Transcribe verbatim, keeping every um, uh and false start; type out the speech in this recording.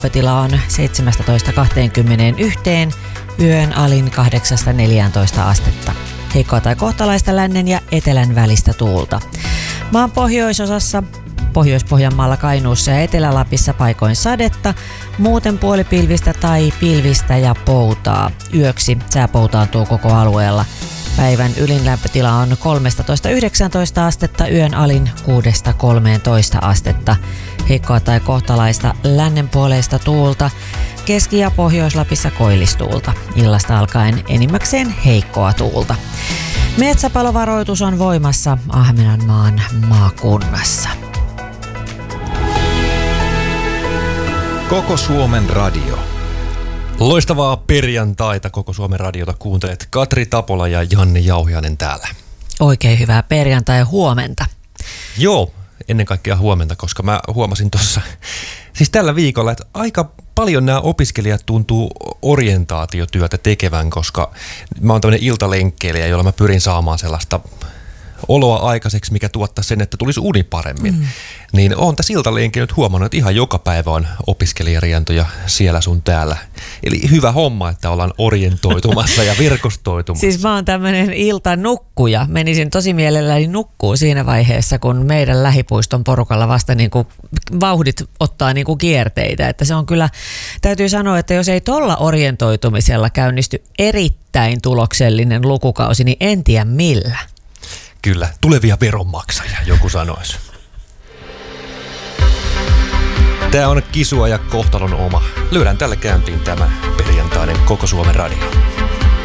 Lämpötila on seitsemästätoista kahteenkymmeneenyhteen, yön alin kahdeksasta neljääntoista astetta. Heikkoa tai kohtalaista lännen ja etelän välistä tuulta. Maan pohjoisosassa, Pohjois-Pohjanmaalla, Kainuussa ja Etelä-Lapissa paikoin sadetta, muuten puolipilvistä tai pilvistä ja poutaa. Yöksi sää poutaantuu koko alueella. Päivän ylin lämpötila on kolmetoista yhdeksäntoista astetta, yön alin kuudesta kolmeentoista astetta. Heikkoa tai kohtalaista lännenpuoleista tuulta, Keski- ja Pohjois-Lapissa koillistuulta. Illasta alkaen enimmäkseen heikkoa tuulta. Metsäpalovaroitus on voimassa Ahvenanmaan maakunnassa. Koko Suomen radio. Loistavaa perjantaita Koko Suomen radiota kuuntelet. Katri Tapola ja Janne Jauhiainen täällä. Oikein hyvää perjantai huomenta. Joo, ennen kaikkea huomenta, koska mä huomasin tuossa siis tällä viikolla, että aika paljon nämä opiskelijat tuntuu orientaatiotyötä tekevän, koska mä oon tämmöinen iltalenkkeilijä, jolla mä pyrin saamaan sellaista oloa aikaiseksi, mikä tuottaa sen, että tulisi uni paremmin. Mm. Niin oon tässä iltalenkeillä nyt huomannut, että ihan joka päivä on opiskelijarientoja siellä sun täällä. Eli hyvä homma, että ollaan orientoitumassa ja verkostoitumassa. Siis mä oon tämmönen iltanukkuja. Menisin tosi mielelläni nukkuu siinä vaiheessa, kun meidän lähipuiston porukalla vasta niin kuin vauhdit ottaa niin kuin kierteitä. Että se on kyllä, täytyy sanoa, että jos ei tolla orientoitumisella käynnisty erittäin tuloksellinen lukukausi, niin en tiedä millä. Kyllä, tulevia veronmaksajia, joku sanoisi. Tää on Kisua ja kohtalon oma. Lyödään tällä käyntiin tämä perjantainen Koko Suomen radio.